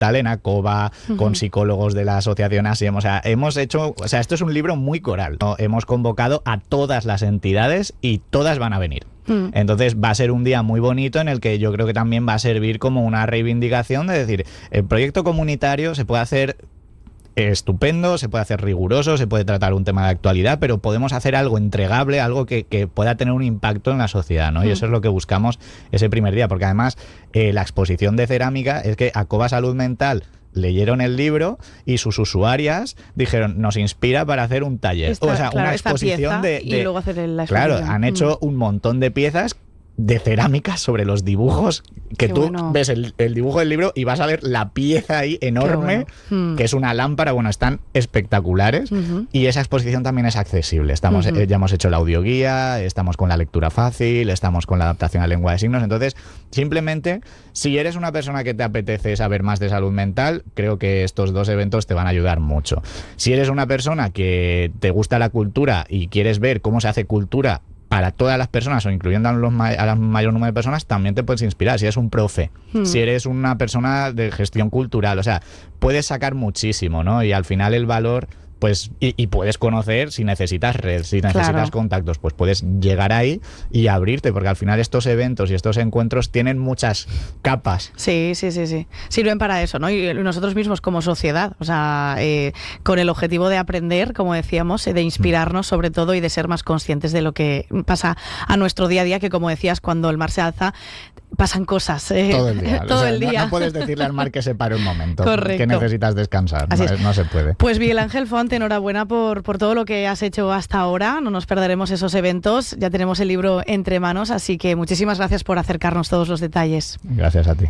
tal en ACOBA, con psicólogos de la asociación ASIEM. O sea, esto es un libro muy coral, ¿no? Hemos convocado a todas las entidades y todas van a venir. Entonces va a ser un día muy bonito en el que yo creo que también va a servir como una reivindicación de decir, el proyecto comunitario se puede hacer estupendo, se puede hacer riguroso, se puede tratar un tema de actualidad, pero podemos hacer algo entregable, algo que pueda tener un impacto en la sociedad, ¿no? Y eso es lo que buscamos ese primer día, porque además la exposición de cerámica es que ACOBA Salud Mental leyeron el libro y sus usuarias dijeron, nos inspira para hacer un taller. Una exposición y luego hacer la exposición. Claro, han hecho un montón de piezas de cerámica sobre los dibujos, que Qué tú bueno. ves el dibujo del libro y vas a ver la pieza ahí enorme, que es una lámpara. Bueno, están espectaculares, y esa exposición también es accesible. Ya hemos hecho la audioguía, estamos con la lectura fácil, estamos con la adaptación a lengua de signos. Entonces, simplemente, si eres una persona que te apetece saber más de salud mental, creo que estos dos eventos te van a ayudar mucho. Si eres una persona que te gusta la cultura y quieres ver cómo se hace cultura para todas las personas, o incluyendo a la mayor número de personas, también te puedes inspirar. Si eres un profe, si eres una persona de gestión cultural, o sea, puedes sacar muchísimo, ¿no? Y al final el valor, pues, y puedes conocer, si necesitas red, si necesitas contactos, pues puedes llegar ahí y abrirte, porque al final estos eventos y estos encuentros tienen muchas capas. Sí. Sirven para eso, ¿no? Y nosotros mismos como sociedad, o sea, con el objetivo de aprender, como decíamos, de inspirarnos sobre todo y de ser más conscientes de lo que pasa a nuestro día a día, que como decías, cuando el mar se alza, pasan cosas todo el día. Todo el día. No puedes decirle al mar que se pare un momento. Correcto. Que necesitas descansar. No se puede. Pues Miguel Ángel Font, enhorabuena por todo lo que has hecho hasta ahora. No nos perderemos esos eventos. Ya tenemos el libro entre manos, así que muchísimas gracias por acercarnos todos los detalles. Gracias a ti.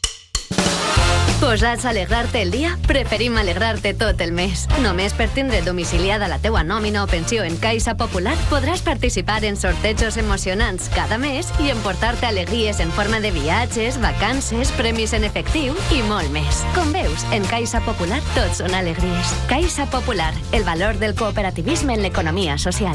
Posats a alegrar-te el dia? Preferim alegrar-te tot el mes. Només per tindre domiciliada la teua nòmina o pensió en Caixa Popular podràs participar en sortejos emocionants cada mes i emportar-te alegries en forma de viatges, vacances, premis en efectiu i molt més. Com veus, en Caixa Popular tot són alegries. Caixa Popular, el valor del cooperativisme en l'economia social.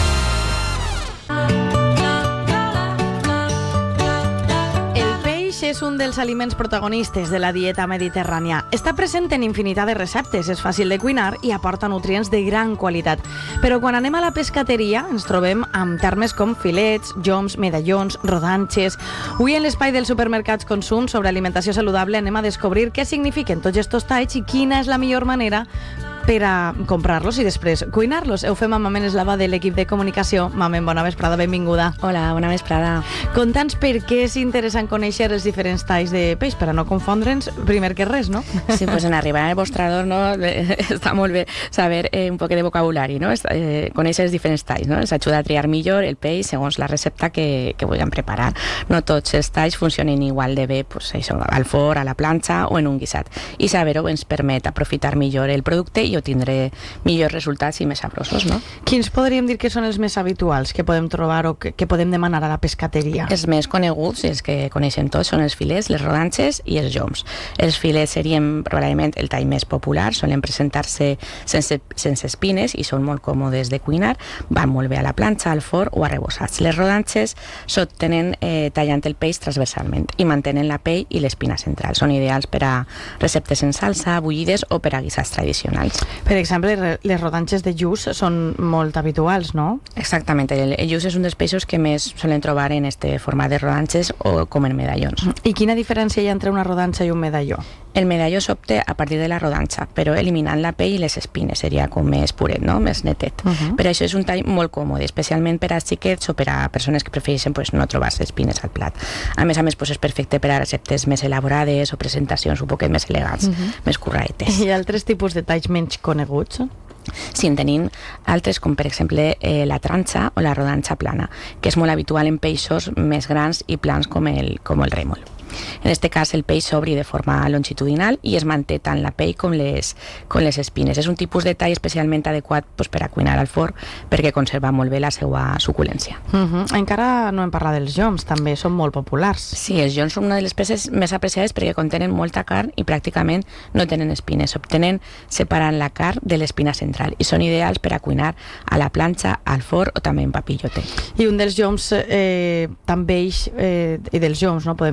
És un dels aliments protagonistes de la dieta mediterrània. Està present en infinitat de receptes, és fàcil de cuinar i aporta nutrients de gran qualitat. Però quan anem a la pescateria ens trobem amb termes com filets, lloms, medallons, rodanxes. Avui en l'espai dels supermercats Consum sobre alimentació saludable anem a descobrir què signifiquen tots estos talls i quina és la millor manera per a comprar-los i després cuinar-los. Ho fem amb Mamen Eslava de l'equip de comunicació. Mamen, bona vesprada, benvinguda. Hola, bona vesprada. Conta'ns per què és interessant conèixer els diferents talls de peix, per a no confondre'ns primer que res, no? Sí, pues en arribar al mostrador, no, està molt bé saber un poc de vocabulari, no? Conèixer els diferents talls, no? Ens ajuda a triar millor el peix segons la recepta que vulguem preparar. No tots els talls funcionen igual de bé, pues això, al forn, a la planxa o en un guisat. I saber-ho ens permet aprofitar millor el producte i tindré millors resultats i més sabrosos, no? Quins podríem dir que són els més habituals que podem trobar o que podem demanar a la pescateria? Els més coneguts, els que coneixem tots, són els filets, les rodanxes i els lloms. Els filets serien probablement el tall més popular, solen presentar-se sense espines i són molt còmodes de cuinar, van molt bé a la planxa, al forn o arrebossats. Les rodanxes s'obtenen tallant el peix transversalment i mantenen la pell i l'espina central. Són ideals per a receptes en salsa, bullides o per a guisats tradicionals. Per exemple, les rodanxes de lluç són molt habituals, no? Exactament. El lluç és un dels peixos que més solen trobar en este format de rodanxes o com en medallons. I quina diferència hi ha entre una rodanxa i un medalló? El medalló s'obté a partir de la rodanxa, però eliminant la pell i les espines. Seria com més puret, no? Més netet. Per això és un tall molt còmode, especialment per a xiquets o per a persones que prefereixen no trobar-se espines al plat. A més, és perfecte per a receptes més elaborades o presentacions un poquet més elegants, més curraetes. Hi ha altres tipus de talls menys coneguts? Sí, en tenim altres, com per exemple la tranxa o la rodanxa plana, que és molt habitual en peixos més grans i plans com el rèmol. En aquest cas el peix s'obri de forma longitudinal i es manté tant la pell com les espines. És un tipus de tall especialment adequat per a cuinar al forn perquè conserva molt bé la seva suculència. Encara no hem parlat dels lloms, també són molt populars. Sí, els lloms són una de les peces més apreciades perquè contenen molta carn i pràcticament no tenen espines. S'obtenen separant la carn de l'espina central i són ideals per a cuinar a la planxa, al forn o també en papillote. I un dels lloms també i dels lloms, no? Podem dir que també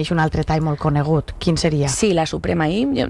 un altre tall molt conegut. Quin seria? Sí, la Suprema Im,